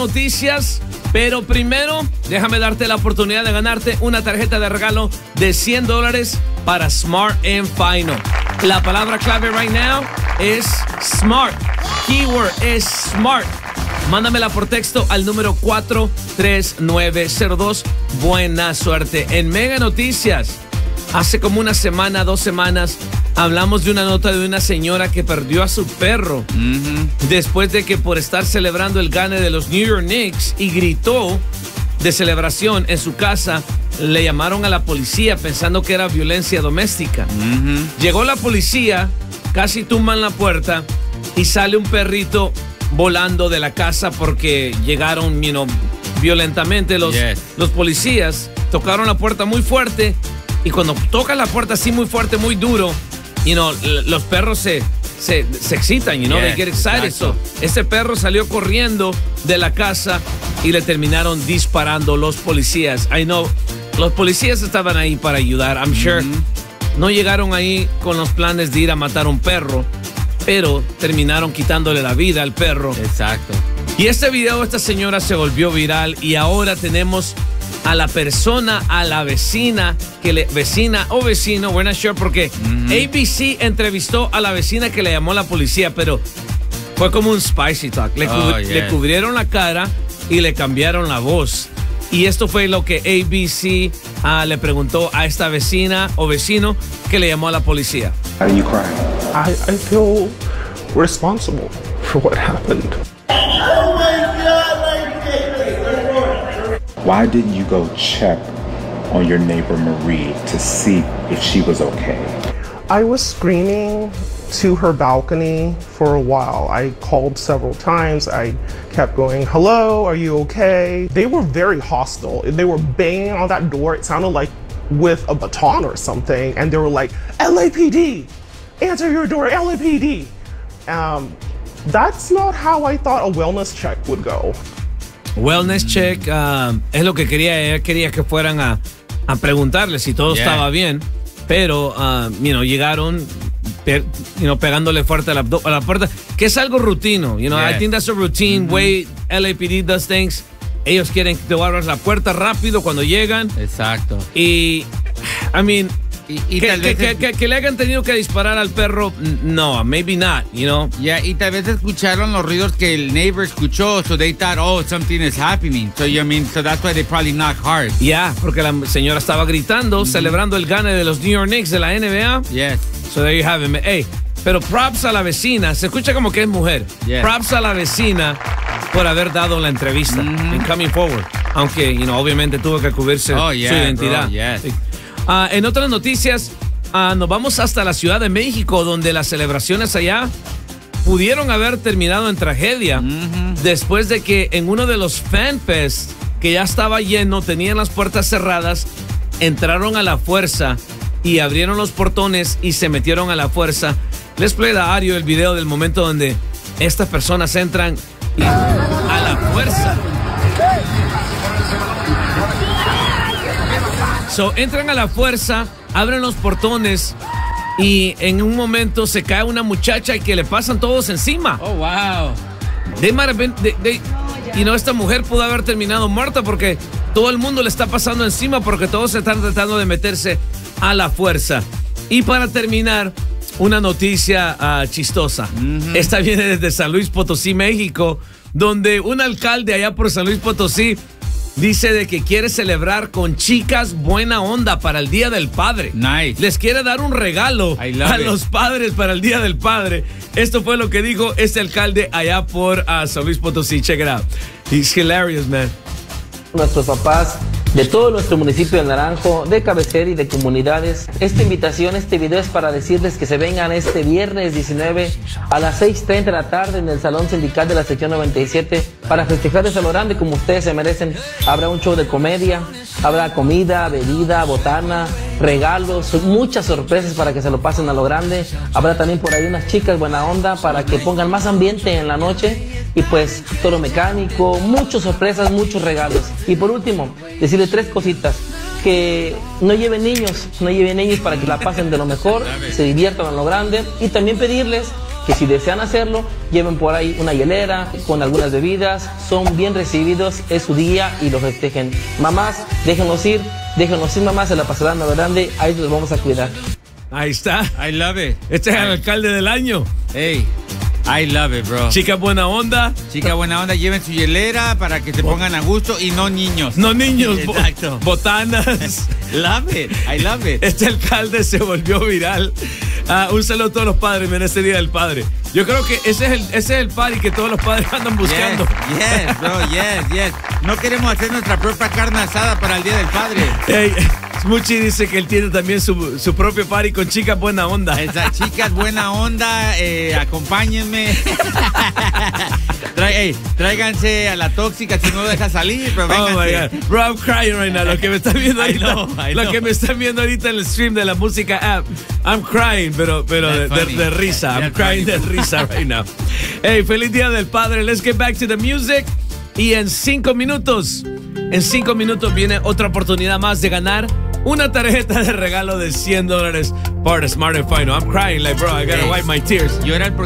noticias, pero primero déjame darte la oportunidad de ganarte una tarjeta de regalo de $100 para Smart & Final. La palabra clave right now es SMART. Keyword es SMART. Mándamela por texto al número 43902. Buena suerte. En Mega Noticias, hace como una semana, 2 semanas, hablamos de una nota de una señora que perdió a su perro después de que por estar celebrando el gane de los New York Knicks y gritó de celebración en su casa, le llamaron a la policía pensando que era violencia doméstica. Llegó la policía, casi tumban la puerta y sale un perrito volando de la casa porque llegaron, violentamente los policías. Tocaron la puerta muy fuerte y cuando tocan la puerta así muy fuerte, muy duro, los perros se excitan, they get excited. So, ese perro salió corriendo de la casa y le terminaron disparando los policías. I know, los policías estaban ahí para ayudar, I'm sure. No llegaron ahí con los planes de ir a matar un perro, pero terminaron quitándole la vida al perro. Exacto. Y este video, esta señora se volvió viral y ahora tenemos a la persona, a la vecina, vecina o vecino, we're not sure, porque ABC entrevistó a la vecina que le llamó a la policía, pero fue como un spicy talk. Le cubrieron la cara y le cambiaron la voz. Y esto fue lo que ABC le preguntó a esta vecina o vecino que le llamó a la policía. Why are you crying? I feel responsible for what happened. Oh my God, why didn't you go check on your neighbor Marie to see if she was okay? I was screaming to her balcony for a while. I called several times. I kept going, hello, are you okay? They were very hostile. They were banging on that door. It sounded like with a baton or something. And they were like, LAPD, answer your door, LAPD. That's not how I thought a wellness check would go. Wellness check es lo que quería. Ella quería que fueran a preguntarle si todo estaba bien, pero llegaron pegándole fuerte a la puerta, que es algo rutino. I think that's a routine way LAPD does things. Ellos quieren que te abras la puerta rápido cuando llegan. Exacto. Y que le hayan tenido que disparar al perro, no, maybe not, Y tal vez escucharon los ruidos que el neighbor escuchó, so they thought, oh, something is happening. So that's why they probably knocked hard. Porque la señora estaba gritando, celebrando el gane de los New York Knicks de la NBA. Yes. So there you have it. Hey, pero props a la vecina, se escucha como que es mujer. Props a la vecina por haber dado la entrevista en Coming Forward. Aunque, obviamente tuvo que cubrirse su identidad. En otras noticias, nos vamos hasta la Ciudad de México, donde las celebraciones allá pudieron haber terminado en tragedia después de que en uno de los FanFest, que ya estaba lleno, tenían las puertas cerradas, entraron a la fuerza y abrieron los portones y se metieron a la fuerza. Les play a Ario el video del momento donde estas personas entran a la fuerza. Entran a la fuerza, abren los portones y en un momento se cae una muchacha y que le pasan todos encima. Oh, wow. Esta mujer pudo haber terminado muerta porque todo el mundo le está pasando encima porque todos están tratando de meterse a la fuerza. Y para terminar, una noticia chistosa. Esta viene desde San Luis Potosí, México, donde un alcalde allá por San Luis Potosí dice de que quiere celebrar con chicas buena onda para el Día del Padre. Nice. Les quiere dar un regalo a los padres para el Día del Padre. Esto fue lo que dijo este alcalde allá por San Luis Potosí. Check it out. He's hilarious, man. Nuestros papás de todo nuestro municipio de Naranjo, de cabecera y de comunidades. Esta invitación, este video es para decirles que se vengan este viernes 19 a las 6:30 de la tarde en el Salón Sindical de la Sección 97 para festejarles a lo grande como ustedes se merecen. Habrá un show de comedia, habrá comida, bebida, botana, regalos, muchas sorpresas para que se lo pasen a lo grande. Habrá también por ahí unas chicas buena onda para que pongan más ambiente en la noche. Y pues toro mecánico, muchas sorpresas, muchos regalos. Y por último, decirles 3 cositas. Que no lleven niños para que la pasen de lo mejor, se diviertan a lo grande. Y también pedirles que si desean hacerlo, lleven por ahí una hielera con algunas bebidas, son bien recibidos, es su día y lo festejen. Mamás, déjenlos ir mamás, se la pasarán a lo grande, ahí los vamos a cuidar. Ahí está. I love it. Este es el alcalde del año. Hey, I love it, bro. Chica buena onda. Chica buena onda, lleven su hielera para que se pongan a gusto y no niños. No niños. Exacto. Botanas. Love it, I love it. Este alcalde se volvió viral. Un saludo a todos los padres en este Día del Padre. Yo creo que ese es el party que todos los padres andan buscando. Yes, bro, yes. No queremos hacer nuestra propia carne asada para el Día del Padre. Hey, Smoochie dice que él tiene también su propio party con chicas buena onda. Esas chicas buena onda, acompáñenme. Tráiganse a la tóxica si no deja salir, pero vénganse. Oh my God. Bro, I'm crying right now. Lo que me están viendo ahorita, lo que me están viendo ahorita en el stream de la música app, I'm crying, pero de risa. I'm crying de risa right now. Hey, feliz Día del Padre. Let's get back to the music. Y en 5 minutos viene otra oportunidad más de ganar una tarjeta de regalo de $100 para Smart & Final. I'm crying like, bro, I gotta wipe my tears. Yo era el